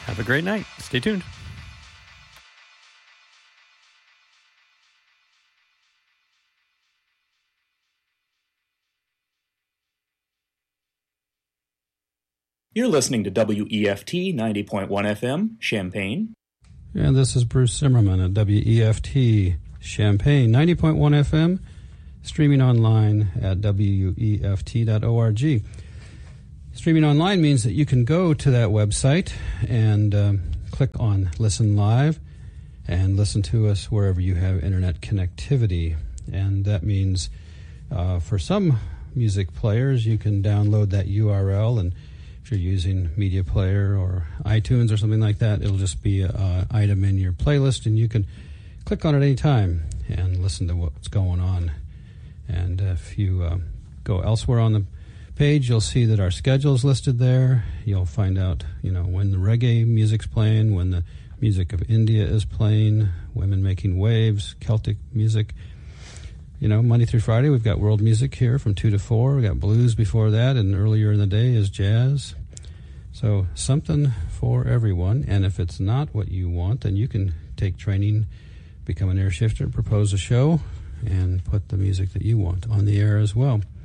Have a great night. Stay tuned. You're listening to WEFT 90.1 FM, Champaign. And this is Bruce Zimmerman at WEFT Champaign 90.1 FM, streaming online at WEFT.org. Streaming online means that you can go to that website and click on Listen Live and listen to us wherever you have internet connectivity. And that means for some music players, you can download that URL, and if you're using Media Player or iTunes or something like that, it'll just be an item in your playlist, and you can click on it any time and listen to what's going on. And if you go elsewhere on the page, you'll see that our schedule is listed there. You'll find out, when the reggae music's playing, when the music of India is playing, women making waves, Celtic music. Monday through Friday, we've got world music here from 2 to 4. We've got blues before that, and earlier in the day is jazz. So something for everyone. And if it's not what you want, then you can take training, become an air shifter, propose a show, and put the music that you want on the air as well.